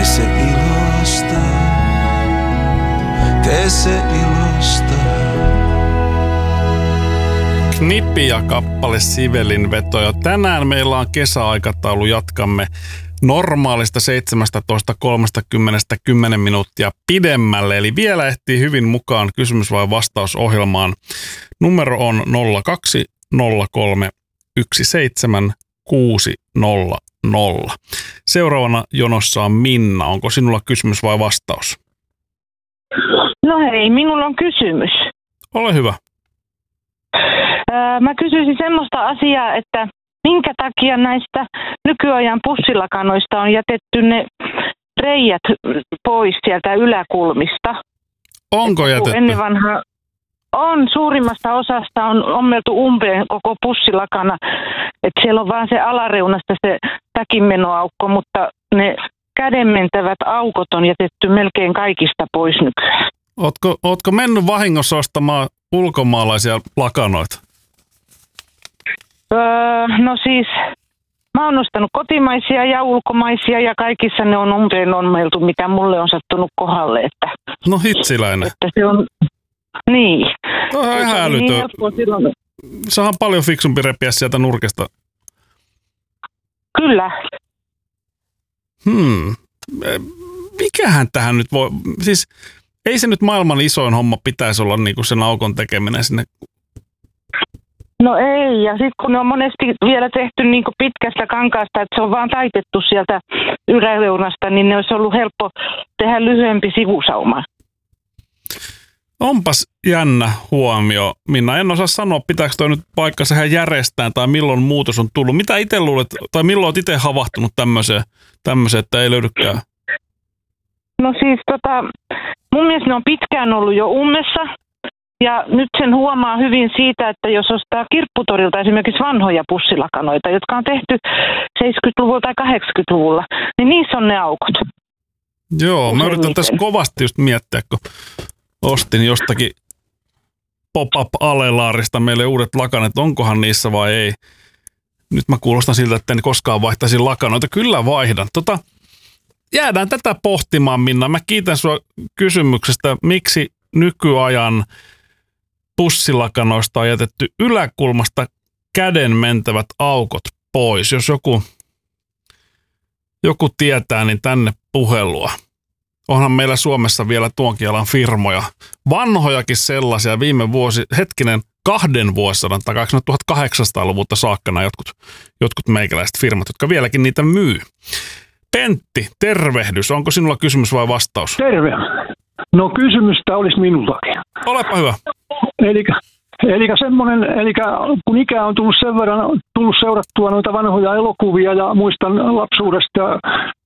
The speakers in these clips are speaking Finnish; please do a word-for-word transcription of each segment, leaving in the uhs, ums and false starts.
se ilosta, tee se ilosta. Knippi ja kappale Sivelin vetoja. Tänään meillä on kesäaikataulu, jatkamme normaalista seitsemästätoista kolmekymmentä kymmenen minuuttia pidemmälle. Eli vielä ehtii hyvin mukaan kysymys- vai vastausohjelmaan. Numero on nolla kaksi nolla kolme yksi seitsemän kuusi nolla nolla. Seuraavana jonossa on Minna. Onko sinulla kysymys vai vastaus? No hei, minulla on kysymys. Ole hyvä. Öö, mä kysyisin semmoista asiaa, että minkä takia näistä nykyajan pussilakanoista on jätetty ne reijät pois sieltä yläkulmista? Onko jätetty? Ennen vanha on, suurimmasta osasta on ommeltu umpeen koko pussilakana. Että siellä on vaan se alareunasta se takinmenoaukko, mutta ne kädenmentävät aukot on jätetty melkein kaikista pois nykyään. Ootko, ootko mennyt vahingossa ostamaan ulkomaalaisia lakanoita? Öö, no siis, mä oon ostanut kotimaisia ja ulkomaisia ja kaikissa ne on umpeen ommeltu, mitä mulle on sattunut kohdalle. Että, no hitsiläinen. Että se on, niin. Se on ihan älytön. Niin se on paljon fiksumpi repiä sieltä nurkesta. Kyllä. Hmm. Mikähän tähän nyt voi, siis ei se nyt maailman isoin homma pitäisi olla niinku sen aukon tekeminen sinne. No ei, ja sitten kun ne on monesti vielä tehty niinku pitkästä kankaasta, että se on vaan taitettu sieltä yläreunasta, niin ne olisi ollut helppo tehdä lyhyempi sivusauma. Onpas jännä huomio, Minna. En osaa sanoa, pitääkö toi nyt paikkansa ihan järjestään tai milloin muutos on tullut. Mitä itse luulet, tai milloin olet itse havahtunut tämmöiseen, tämmöiseen, että ei löydykään? No siis tota, mun mielestä ne on pitkään ollut jo ummessa. Ja nyt sen huomaa hyvin siitä, että jos ostaa kirpputorilta esimerkiksi vanhoja pussilakanoita, jotka on tehty seitsemänkymmentäluvulla tai kahdeksankymmentäluvulla, niin niissä on ne aukot. Joo, mä yritän tässä kovasti just miettiä, kun ostin jostakin pop-up-alelaarista meille uudet lakanat, onkohan niissä vai ei. Nyt mä kuulostan siltä, että en koskaan vaihtaisi lakanoita. Kyllä vaihdan. Tota, jäädään tätä pohtimaan, Minna. Mä kiitän sua kysymyksestä, miksi nykyajan pussilakanoista on jätetty yläkulmasta käden mentävät aukot pois. Jos joku, joku tietää, niin tänne puhelua. Onhan meillä Suomessa vielä tuonkin alan firmoja. Vanhojakin sellaisia viime vuosi, hetkinen, kahden vuosisadan takaisin tuhatkahdeksansataaluvulta saakka nämä jotkut, jotkut meikäläiset firmat, jotka vieläkin niitä myy. Pentti, tervehdys. Onko sinulla kysymys vai vastaus? Terve. No kysymystä olisi minullakin. Olepa hyvä. Eli Eli semmoinen, eli kun ikää on tullut sen verran tullut seurattua noita vanhoja elokuvia ja muistan lapsuudesta ja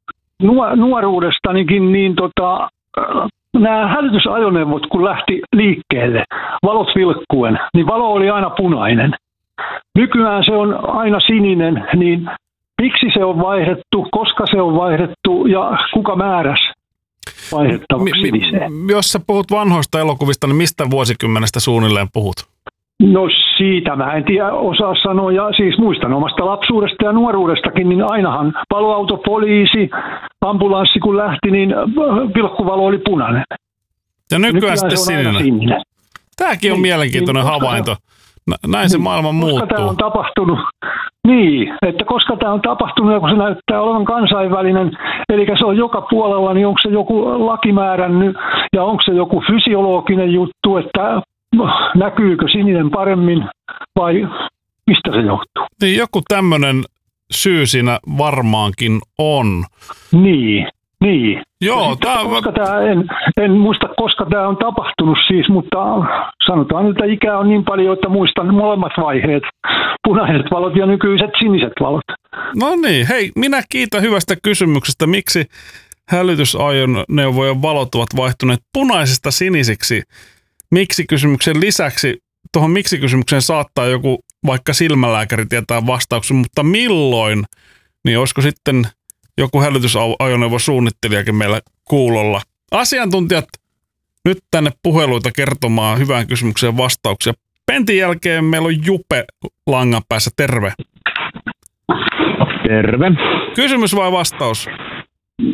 nuoruudestanikin, niin tota, nämä hälytysajoneuvot kun lähti liikkeelle, valot vilkkuen, niin valo oli aina punainen. Nykyään se on aina sininen, niin miksi se on vaihdettu, koska se on vaihdettu ja kuka määräsi vaihdettavaksi siniseen? Jos sä puhut vanhoista elokuvista, niin mistä vuosikymmenestä suunnilleen puhut? No siitä mä en tiedä osaa sanoa, ja siis muistan omasta lapsuudesta ja nuoruudestakin, niin ainahan paloauto, poliisi, ambulanssi kun lähti, niin vilkkuvalo oli punainen. Ja nykyään, nykyään sitten sininen. sininen. Tämäkin on niin, mielenkiintoinen niin, havainto. Näin niin, se maailma koska muuttuu. Tämä on tapahtunut, niin, että koska tämä on tapahtunut ja kun se näyttää olevan kansainvälinen, eli se on joka puolella, niin onko se joku laki määrännyt ja onko se joku fysiologinen juttu, että näkyykö sininen paremmin vai mistä se johtuu? Niin joku tämmöinen syy siinä varmaankin on. Niin, niin. Joo, sitten, tää... koska tää, en, en muista, koska tämä on tapahtunut siis, mutta sanotaan, että ikää on niin paljon, että muistan molemmat vaiheet. Punaiset valot ja nykyiset siniset valot. No niin, hei, minä kiitän hyvästä kysymyksestä. Miksi hälytysajoneuvojen valot ovat vaihtuneet punaisesta sinisiksi? Miksi kysymyksen lisäksi, tuohon miksi kysymykseen saattaa joku vaikka silmälääkäri tietää vastauksen, mutta milloin, niin olisiko sitten joku hälytysajoneuvosuunnittelijakin meillä kuulolla. Asiantuntijat nyt tänne puheluita kertomaan hyvään kysymykseen vastauksia. Pentin jälkeen meillä on Jupe langan päässä. Terve. Terve. Kysymys vai vastaus?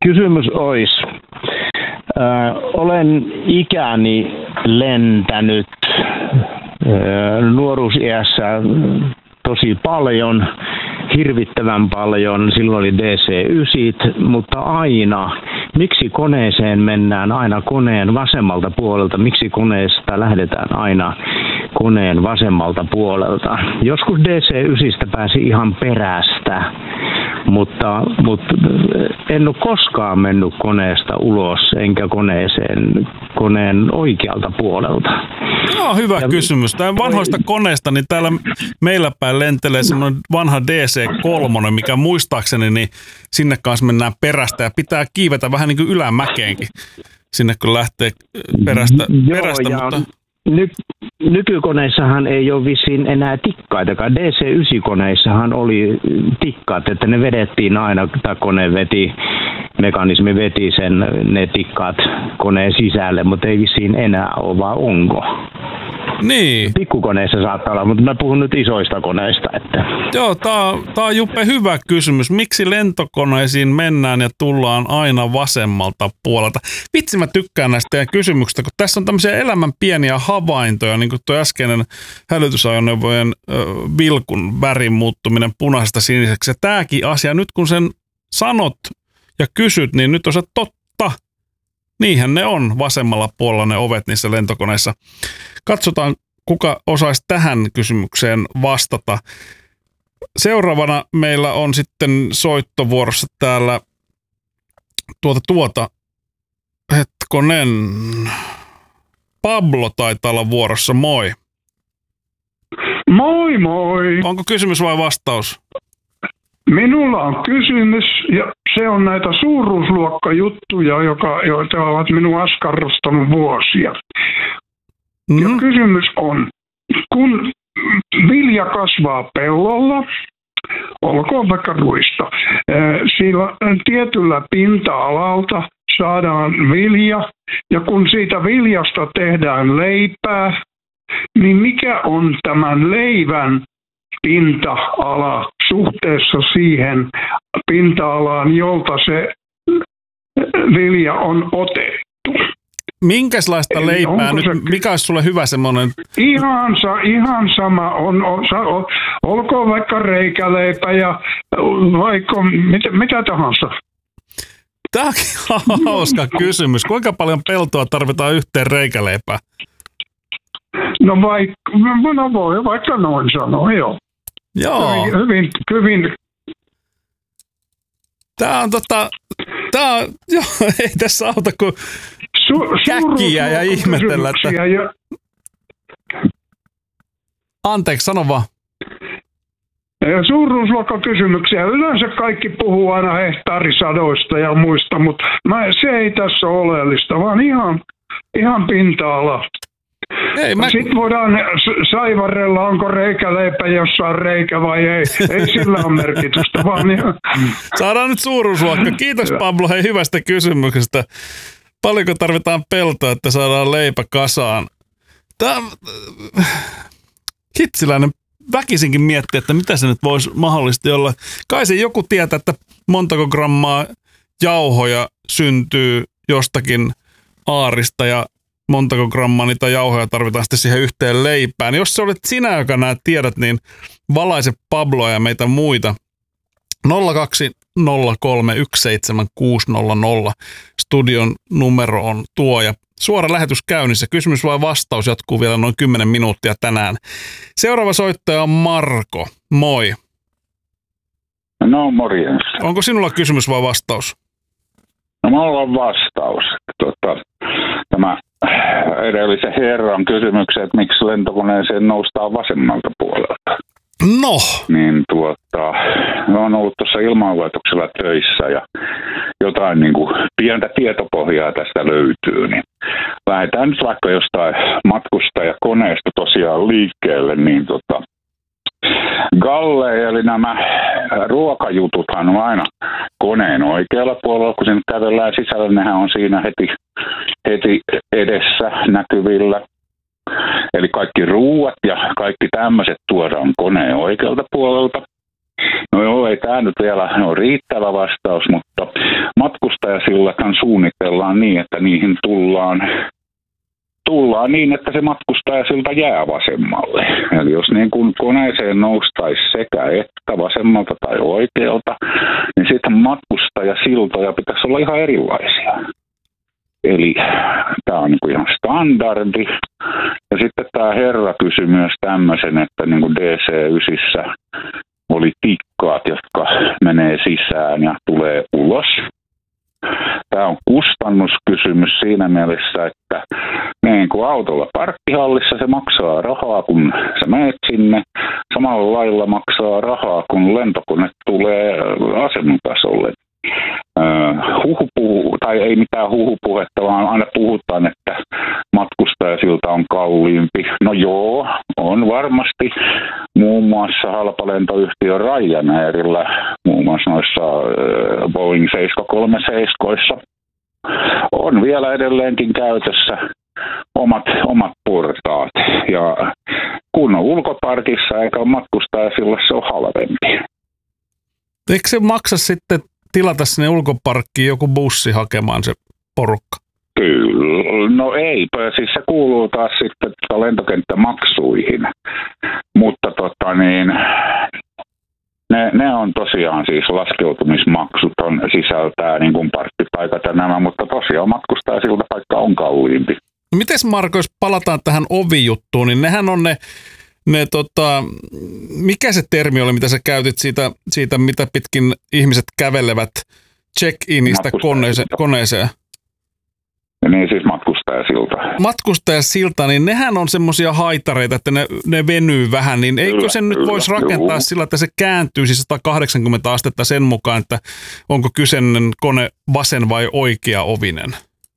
kysymys olisi, ö, olen ikäni lentänyt ö, nuoruusiässä tosi paljon, hirvittävän paljon, silloin oli D C yhdeksän, mutta aina, miksi koneeseen mennään aina koneen vasemmalta puolelta, miksi koneesta lähdetään aina koneen vasemmalta puolelta. Joskus D C yhdeksän pääsi ihan perästä, mutta, mutta en ole koskaan mennyt koneesta ulos, enkä koneeseen koneen oikealta puolelta. Joo, hyvä ja kysymys. Tämä vanhoista koneista, niin täällä meillä päin lentelee semmoinen vanha D C kolme, mikä muistaakseni, niin sinne kanssa mennään perästä ja pitää kiivetä vähän niin kuin ylämäkeenkin sinne, kun lähtee perästä. Joo, perästä ja mutta... ny- nykykoneissahan ei ole vissiin enää tikkaitakaan. D C yhdeksän-koneissahan oli tikkaat, että ne vedettiin aina, tai kone veti, mekanismi veti sen, ne tikkaat koneen sisälle, mutta ei vissiin enää ole, vaan onko? Niin. Pikkukoneissa saattaa olla, mutta mä puhun nyt isoista koneista. Että. Joo, tää, tää on Juppe hyvä kysymys. Miksi lentokoneisiin mennään ja tullaan aina vasemmalta puolelta? Vitsi, mä tykkään näistä teidän kysymyksistä, kun tässä on tämmöisiä elämän pieniä havaintoja, niin kuin tuo äskeinen hälytysajoneuvojen ö, vilkun värin muuttuminen punaisesta siniseksi. Ja tääkin asia, nyt kun sen sanot ja kysyt, niin nyt on se totta. Niinhän ne on vasemmalla puolella ne ovet niissä lentokoneissa. Katsotaan, kuka osaisi tähän kysymykseen vastata. Seuraavana meillä on sitten soittovuorossa täällä tuota tuota, hetkonen, Pablo taitaa olla vuorossa, moi. Moi moi. Onko kysymys vai vastaus? Minulla on kysymys, ja se on näitä suuruusluokkajuttuja, joka, joita ovat minua askarrustanut vuosia. Mm-hmm. Ja kysymys on, kun vilja kasvaa pellolla, olkoon vaikka ruista, sillä tietyllä pinta-alalta saadaan vilja, ja kun siitä viljasta tehdään leipää, niin mikä on tämän leivän pinta-ala suhteessa siihen pinta-alaan, jolta se vilja on otettu? Minkälaista leipää nyt, se, mikä olisi sulle hyvä semmoinen? Ihan, ihan sama, on, on, on, olkoon vaikka reikäleipä ja vaikka mitä, mitä tahansa. Tämä on hauska kysymys. Kuinka paljon peltoa tarvitaan yhteen reikäleipään? No, vaikka, no voi vaikka noin sanoa, joo. Joo. Hyvin, hyvin, hyvin. Tämä on tota, tämä on, joo, ei tässä auta kuin Su- käkkiä ja ihmetellä, että... Ja... Anteeksi, sano vaan. Suuruusluokkakysymyksiä. Yleensä kaikki puhuu aina hehtaarisadoista ja muista, mutta mä, se ei tässä ole oleellista, vaan ihan, ihan pinta-ala. Ei, mä... Sitten voidaan saivarrella, onko reikäleipä jossain reikä vai ei. Ei sillä ole merkitystä, vaan ihan... Saadaan nyt suuruusluokka. Kiitos Pablo, hei hyvästä kysymyksestä. Paljonko tarvitaan peltoa, että saadaan leipä kasaan? Tämä hitsiläinen väkisinkin miettii, että mitä se nyt voisi mahdollisesti olla. Kai se joku tietää, että montako grammaa jauhoja syntyy jostakin aarista ja montako grammaa niitä jauhoja tarvitaan sitten siihen yhteen leipään. Jos se olet sinä, joka nämä tiedät, niin valaise Pabloa ja meitä muita. nolla kaksi nolla kolme yksi seitsemän kuusi nolla nolla. Studion numero on tuo ja suora lähetys käynnissä. Kysymys vai vastaus jatkuu vielä noin kymmenen minuuttia tänään. Seuraava soittaja on Marko. Moi. No morjens. Onko sinulla kysymys vai vastaus? No mulla on vastaus. Tota, tämä edellisen herran kysymyksen, että miksi lentokoneeseen noustaan vasemmalta puolelta. No. Niin tuota, on ollut tuossa ilmaanluotoksella töissä ja jotain niin kuin pientä tietopohjaa tästä löytyy. Niin lähdetään nyt vaikka jostain matkustajakoneesta tosiaan liikkeelle, niin tota, Galle, eli nämä ruokajututhan on aina koneen oikealla puolella, kun sinne kävellään sisällä, nehän on siinä heti, heti edessä näkyvillä. Eli kaikki ruuat ja kaikki tämmöiset tuodaan koneen oikealta puolelta. No joo, ei tämä nyt vielä ole riittävä vastaus, mutta matkustajasillathan suunnitellaan niin, että niihin tullaan, tullaan niin, että se matkustajasilta jää vasemmalle. Eli jos niin kuin koneeseen noustaisi sekä että vasemmalta tai oikealta, niin sitten matkustajasiltoja pitäisi olla ihan erilaisia. Eli tämä on niin kuin ihan standardi. Ja sitten tämä herra kysyi myös tämmöisen, että niin kuin D C yhdeksän oli tikkaat, jotka menee sisään ja tulee ulos. Tämä on kustannuskysymys siinä mielessä, että niin kuin autolla parkkihallissa se maksaa rahaa, kun sä menet sinne. Samalla lailla maksaa rahaa, kun lentokone tulee asematasolle. Uh, huhupuhu, tai ei mitään huhupuhetta, vaan aina puhutaan, että matkustajasilta on kalliimpi. No joo, on varmasti muun muassa halpalentoyhtiö Ryanairilla, muun muassa noissa uh, Boeing seitsemänsataakolmekymmentäseitsemän on vielä edelleenkin käytössä omat, omat portaat. Ja kun on ulkoparkissa eikä ole matkustajasilta, se on halvempi. Eikö se maksa sitten tilata sinne ulkoparkkiin joku bussi hakemaan se porukka? Kyllä, no eipä, siis se kuuluu taas sitten lentokenttämaksuihin, mutta tota niin, ne, ne on tosiaan siis laskeutumismaksut on sisältää niin kuin parkkipaikat ja nämä, mutta tosiaan matkustajasilta paikka on kalliimpi. No mites Marko, jos palataan tähän ovijuttuun, niin nehän on ne Ne, tota, mikä se termi oli, mitä sä käytit siitä, siitä mitä pitkin ihmiset kävelevät check-inista koneeseen, koneeseen? Niin siis matkustajasilta. Matkustajasilta, niin nehän on semmoisia haitareita, että ne, ne venyy vähän, niin eikö kyllä, se nyt kyllä, voisi rakentaa juu. Sillä, että se kääntyisi sata kahdeksankymmentä astetta sen mukaan, että onko kyseinen kone vasen vai oikea ovinen?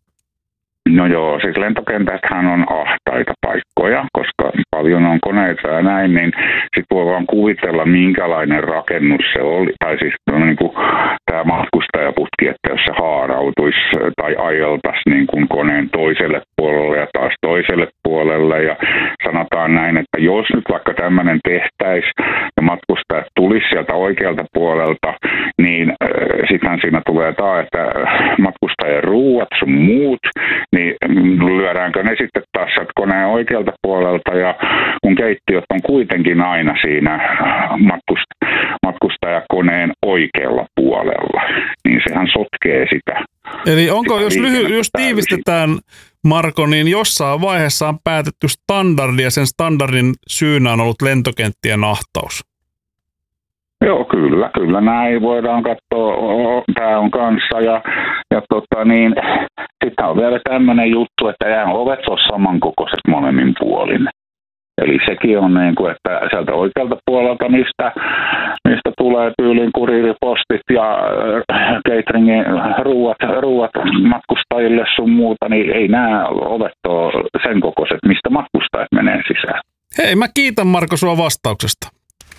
No joo, siis lentokentäthän on ahtaita paikkoja, koska paljon on koneita ja näin, niin sitten voi vaan kuvitella, minkälainen rakennus se oli. Tai siis no, niin kuin tämä matkustajaputki, että jos se haarautuisi tai ajeltaisi niin kuin koneen toiselle puolelle ja taas toiselle puolelle. Ja sanotaan näin, että jos nyt vaikka tämmöinen tehtäisiin ja matkustajat tulisi sieltä oikealta puolelta, niin äh, sittenhän siinä tulee taas, että matkustajien ruuat sun muut, niin lyödäänkö ne sitten taas koneen oikealta puolelta, ja kun keittiöt on kuitenkin aina siinä matkust- matkustajakoneen oikealla puolella, niin sehän sotkee sitä. Eli onko, sitä jos, lyhy- jos tiivistetään, Marko, niin jossain vaiheessa on päätetty standardi, ja sen standardin syynä on ollut lentokenttien ahtaus? Joo, kyllä, kyllä näin voidaan katsoa, tämä on kanssa, ja, ja tota niin, sitten on vielä tämmöinen juttu, että eihän ovet ole samankokoiset molemmin puolin. Eli sekin on niin kuin, että sieltä oikealta puolelta, mistä, mistä tulee tyylin kuriiripostit ja cateringin ruuat, ruuat matkustajille sun muuta, niin ei nämä ovet ole sen kokoiset, mistä matkustajat menee sisään. Hei, mä kiitän Marko sua vastauksesta.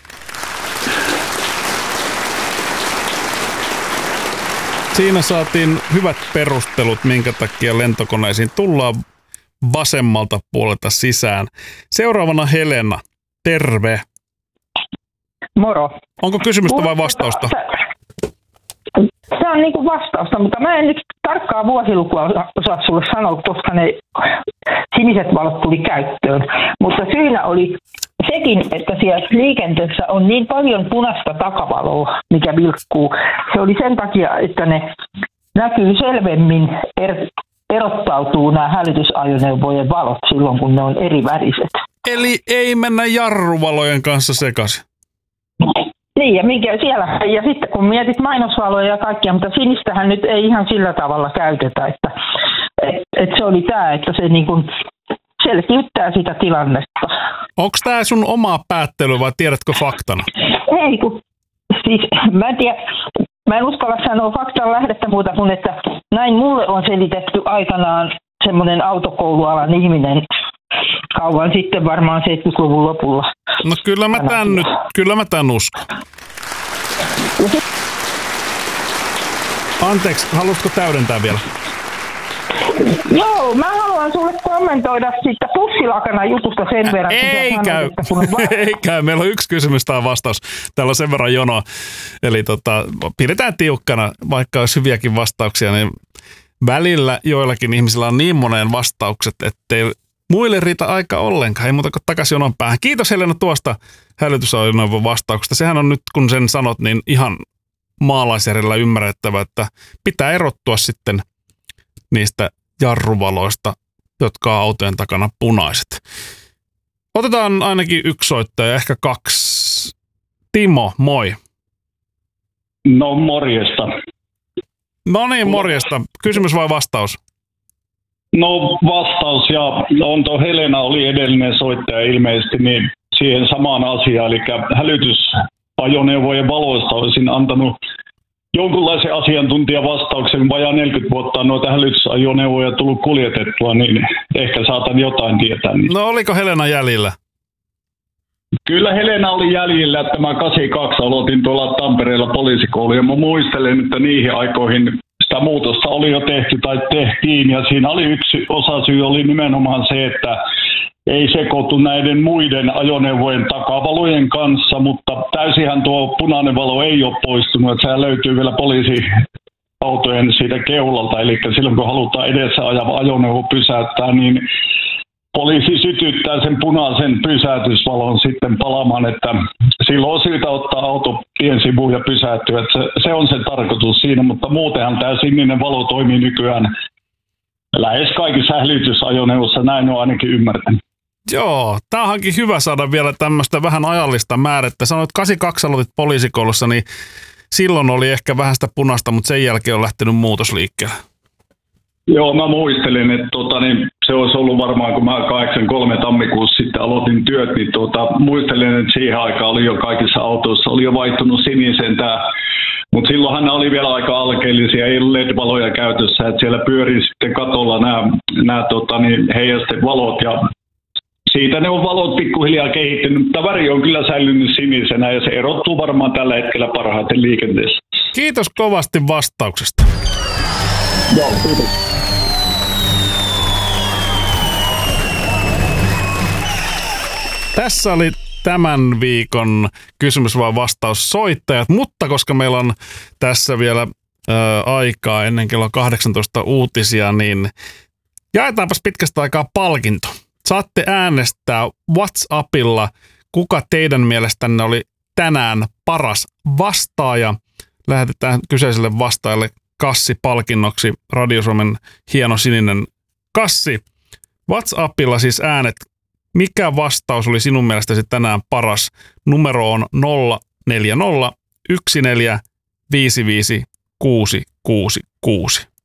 Siinä saatiin hyvät perustelut, minkä takia lentokoneisiin tullaan vasemmalta puolelta sisään. Seuraavana Helena, terve. Moro. Onko kysymystä vai vastausta? Se on niin kuin vastausta, mutta mä en nyt tarkkaa vuosilukua osaa sulle sanoa, koska ne siniset valot tuli käyttöön. Mutta syynä oli sekin, että siellä liikenteessä on niin paljon punaista takavaloa, mikä vilkkuu. Se oli sen takia, että ne näkyy selvemmin, er, erottautuu nämä hälytysajoneuvojen valot silloin, kun ne on eri väriset. Eli ei mennä jarruvalojen kanssa sekaisin? Niin, ja, minkä siellä, ja sitten kun mietit mainosvaloja ja kaikkia, mutta sinistähän nyt ei ihan sillä tavalla käytetä, että et, et se oli tämä, että se niin kuin selkiyttää sitä tilannetta. Onko tämä sun oma päättely vai tiedätkö faktana? Ei, kun siis mä en tiedä, mä en uskalla sanoa faktan lähdettä muuta kuin, että näin mulle on selitetty aikanaan semmoinen autokoulualan ihminen kauan sitten, varmaan seitsemänkymmentäluvun lopulla. No kyllä mä tän nyt, kyllä mä tän uskon. Anteeksi, haluatko täydentää vielä? Joo, mä haluan sulle kommentoida siitä pussilakana jutusta sen verran. Ei käy, ei käy. Meillä on yksi kysymys tai vastaus. Täällä on sen verran jono. Eli tota, pidetään tiukkana, vaikka olisi hyviäkin vastauksia, niin välillä joillakin ihmisillä on niin moneen vastaukset, ettei muille riitä aika ollenkaan. Ei muuta kuin takaisin jonon päähän. Kiitos Helena tuosta hälytysajoneuvon vastauksesta. Sehän on nyt, kun sen sanot, niin ihan maalaisjärjellä ymmärrettävä, että pitää erottua sitten niistä jarruvaloista, jotka on autojen takana punaiset. Otetaan ainakin yksi soittaja, ehkä kaksi. Timo, moi. No morjesta. No niin, morjesta. Kysymys vai vastaus? No vastaus, ja on tuo Helena oli edellinen soittaja ilmeisesti, niin siihen samaan asiaan, eli hälytysajoneuvojen valoista olisin antanut jonkunlaisen asiantuntijavastauksen, vajaa neljäkymmentä vuotta on noita hälytysajoneuvoja tullut kuljetettua, niin ehkä saatan jotain tietää. Niin. No oliko Helena jäljellä? Kyllä Helena oli jäljellä, että mä kahdeksankymmentäkaksi aloitin tuolla Tampereella poliisikoulu, ja mä muistelen, että niihin aikoihin sitä muutosta oli jo tehty tai tehtiin, ja siinä oli yksi osasyy oli nimenomaan se, että ei sekoitu näiden muiden ajoneuvojen takavalojen kanssa, mutta täysinhän tuo punainen valo ei ole poistunut, että sehän löytyy vielä poliisiautojen siitä keulalta, eli silloin kun halutaan edessä ajava ajoneuvo pysäyttää, niin poliisi sytyttää sen punaisen pysäytysvalon sitten palamaan, että silloin on syytä ottaa auto tien sivuun ja pysäyttyä, että se, se on se tarkoitus siinä, mutta muutenhan tämä sininen valo toimii nykyään lähes kaikissa hälytysajoneuvoissa, näin on ainakin ymmärtänyt. Joo, tämä onkin hyvä saada vielä tämmöistä vähän ajallista määrettä. Sanoit, että kahdeksankymmentäkaksi aloitit poliisikoulussa, niin silloin oli ehkä vähän sitä punaista, mutta sen jälkeen on lähtenyt muutosliikkeelle. Joo, mä muistelin, että tota, niin se olisi ollut varmaan, kun mä kahdeksankymmentäkolme tammikuussa sitten aloitin työt, niin tota, muistelin, että siihen aikaan oli jo kaikissa autoissa, oli jo vaihtunut siniseen tämä, mutta silloinhan oli vielä aika alkeellisia, ei ollut L E D-valoja käytössä, että siellä pyörii sitten katolla nämä, nämä tota, niin heijastevalot ja siitä ne on valot pikkuhiljaa kehittynyt, mutta väri on kyllä säilynyt sinisenä ja se erottuu varmaan tällä hetkellä parhaiten liikenteessä. Kiitos kovasti vastauksesta. Joo, kiitos. Tässä oli tämän viikon kysymys vai vastaus soittajat, mutta koska meillä on tässä vielä ää, aikaa ennen kello kahdeksantoista uutisia, niin jaetaanpas pitkästä aikaa palkinto. Saatte äänestää WhatsAppilla, kuka teidän mielestänne oli tänään paras vastaaja. Lähetetään kyseiselle vastaajalle kassi palkinnoksi, Radio Suomen hieno sininen kassi. WhatsAppilla siis äänet. Mikä vastaus oli sinun mielestäsi tänään paras? Numero on nolla neljä nolla yksi neljä viisi viisi kuusi kuusi kuusi.